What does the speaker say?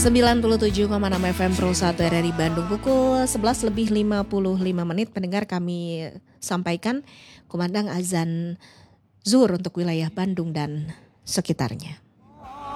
97,6 FM Pro 1 RRI Bandung pukul 11 lebih 55 menit. Pendengar, kami sampaikan kumandang azan zuhur untuk wilayah Bandung dan sekitarnya.